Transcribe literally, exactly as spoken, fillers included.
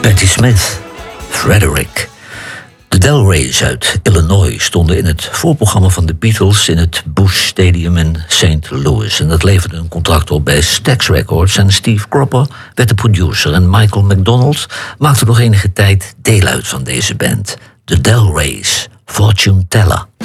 Patti Smith, Frederick. De Delrays uit Illinois stonden in het voorprogramma van de Beatles in het Busch Stadium in Saint Louis. En dat leverde een contract op bij Stax Records. En Steve Cropper werd de producer. En Michael McDonald maakte nog enige tijd deel uit van deze band. De Delrays, Fortune Teller.